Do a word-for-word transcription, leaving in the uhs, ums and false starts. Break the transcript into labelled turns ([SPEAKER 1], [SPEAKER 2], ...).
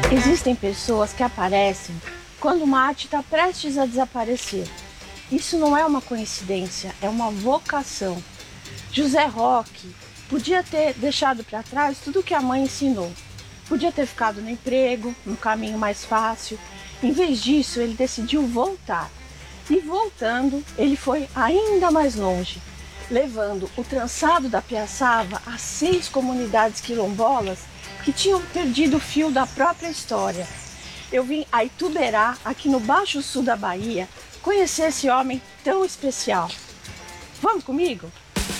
[SPEAKER 1] Existem pessoas que aparecem quando uma arte está prestes a desaparecer. Isso não é uma coincidência, é uma vocação. José Roque podia ter deixado para trás tudo o que a mãe ensinou. Podia ter ficado no emprego, no caminho mais fácil. Em vez disso, ele decidiu voltar. E voltando, ele foi ainda mais longe, levando o trançado da Piaçava a seis comunidades quilombolas que tinham perdido o fio da própria história. Eu vim a Ituberá, aqui no Baixo Sul da Bahia, conhecer esse homem tão especial. Vamos comigo?